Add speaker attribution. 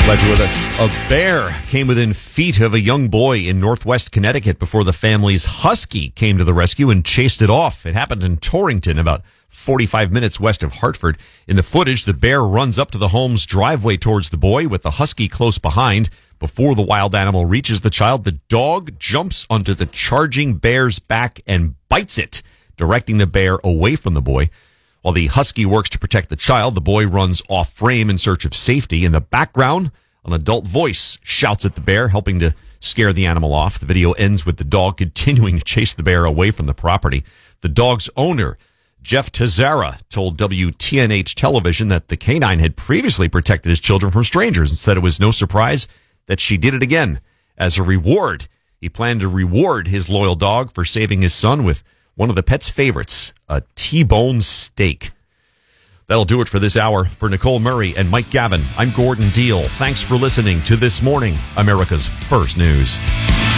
Speaker 1: Glad you're with us. A bear came within feet of a young boy in northwest Connecticut before the family's husky came to the rescue and chased it off. It happened in Torrington, about 45 minutes west of Hartford. In the footage, the bear runs up to the home's driveway towards the boy with the husky close behind. Before the wild animal reaches the child, the dog jumps onto the charging bear's back and bites it, directing the bear away from the boy. While the husky works to protect the child, the boy runs off frame in search of safety. In the background, an adult voice shouts at the bear, helping to scare the animal off. The video ends with the dog continuing to chase the bear away from the property. The dog's owner, Jeff Tazara, told WTNH television that the canine had previously protected his children from strangers and said it was no surprise that she did it again. As a reward, he planned to reward his loyal dog for saving his son with one of the pet's favorites, a T-bone steak. That'll do it for this hour. For Nicole Murray and Mike Gavin, I'm Gordon Deal. Thanks for listening to This Morning, America's First News.